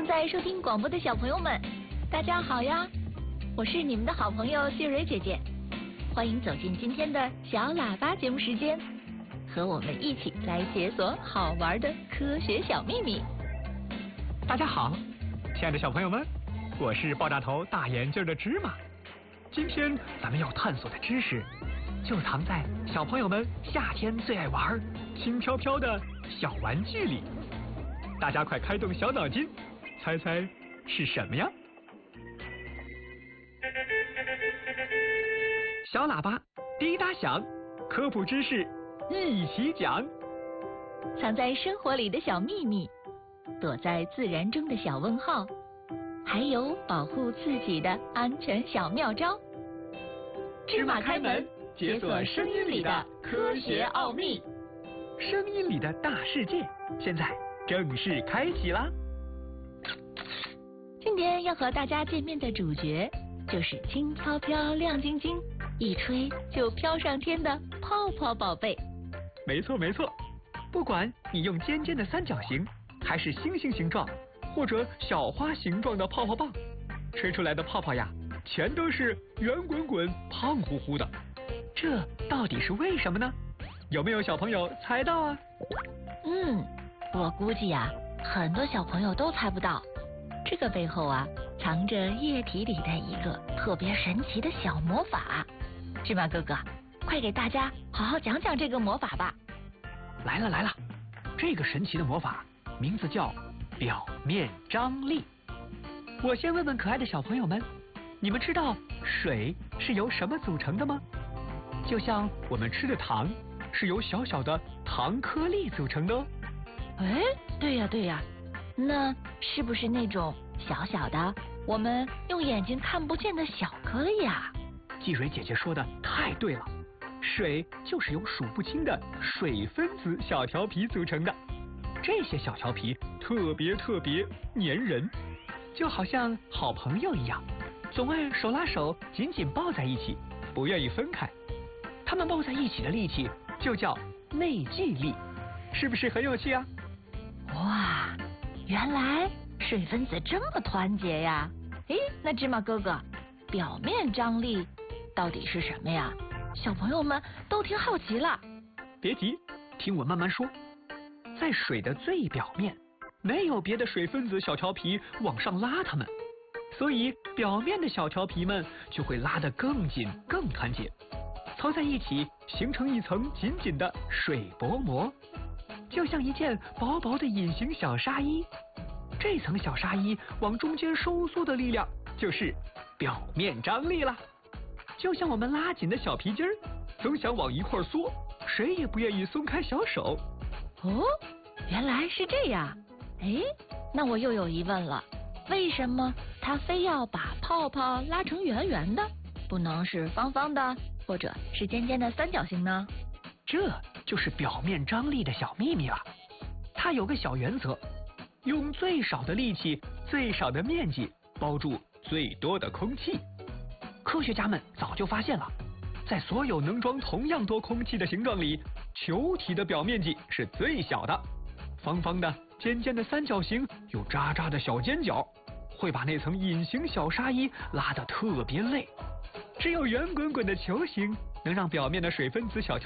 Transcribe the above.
在收听广播的小朋友们，大家好呀！我是你们的好朋友谢蕊姐姐，欢迎走进今天的小喇叭节目时间，和我们一起来解锁好玩的科学小秘密。 大家好，亲爱的小朋友们，我是爆炸头大眼镜的芝麻。今天咱们要探索的知识，就藏在小朋友们夏天最爱玩、轻飘飘的小玩具里。大家快开动小脑筋，猜猜是什么呀？小喇叭滴答响，科普知识一起讲。 藏在生活里的小秘密，躲在自然中的小问号，还有保护自己的安全小妙招。 芝麻开门，解锁声音里的科学奥秘。声音里的大世界，现在正式开启啦！ 今天要和大家见面的主角，就是轻飘飘、亮晶晶，一吹就飘上天的泡泡宝贝。 没错没错，不管你用尖尖的三角形，还是星星形状，或者小花形状的泡泡棒，吹出来的泡泡呀，全都是圆滚滚、胖乎乎的。这到底是为什么呢？有没有小朋友猜到啊？ 我估计呀，很多小朋友都猜不到。这个背后啊，藏着液体里的一个特别神奇的小魔法。芝麻哥哥，快给大家好好讲讲这个魔法吧。 来了，这个神奇的魔法名字叫表面张力。我先问问可爱的小朋友们，你们知道水是由什么组成的吗？就像我们吃的糖是由小小的糖颗粒组成的哦。 哎，对呀，那是不是那种小小的我们用眼睛看不见的小颗粒啊？ 季蕊姐姐说的太对了，水就是由数不清的水分子小条皮组成的。这些小条皮特别粘人，就好像好朋友一样，总爱手拉手紧紧抱在一起，不愿意分开。它们抱在一起的力气就叫内聚力，是不是很有趣啊？ 哇，原来水分子这么团结呀！诶，那芝麻哥哥，表面张力到底是什么呀？小朋友们都挺好奇了。 别急，听我慢慢说。在水的最表面，没有别的水分子小条皮往上拉它们，所以表面的小条皮们就会拉得更紧、更团结，凑在一起形成一层紧紧的水薄膜，就像一件薄薄的隐形小纱衣。这层小纱衣往中间收缩的力量就是表面张力啦。就像我们拉紧的小皮筋儿，总想往一块缩，谁也不愿意松开小手。 哦，原来是这样。哎，那我又有疑问了，为什么它非要把泡泡拉成圆圆的，不能是方方的，或者是尖尖的三角形呢？ 这就是表面张力的小秘密了。它有个小原则，用最少的力气、最少的面积包住最多的空气。科学家们早就发现了，在所有能装同样多空气的形状里，球体的表面积是最小的。方方的、尖尖的三角形有渣渣的小尖角，会把那层隐形小纱衣拉得特别累。只有圆滚滚的球形能让表面的水分子小